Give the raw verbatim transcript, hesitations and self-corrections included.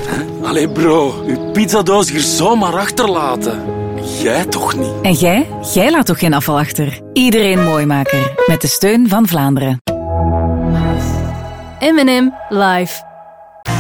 Allee bro, uw pizzadoos hier zomaar achterlaten. Jij toch niet? En jij? Jij laat toch geen afval achter? Iedereen Mooimaker. Met de steun van Vlaanderen. M en M Live.